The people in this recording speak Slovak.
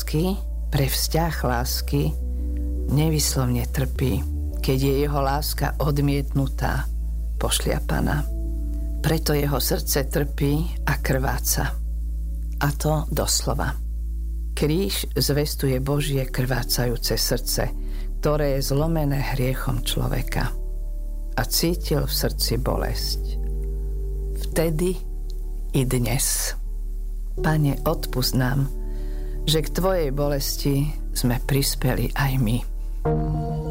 lásky, pre vzťah lásky nevyslovne trpí, keď je jeho láska odmietnutá, pošliapaná. Preto jeho srdce trpí a krváca. A to doslova. Kríž zvestuje Božie krvácajúce srdce, ktoré je zlomené hriechom človeka. A cítil v srdci bolesť. Vtedy i dnes. Pane, odpusť nám, že k Tvojej bolesti sme prispeli aj my.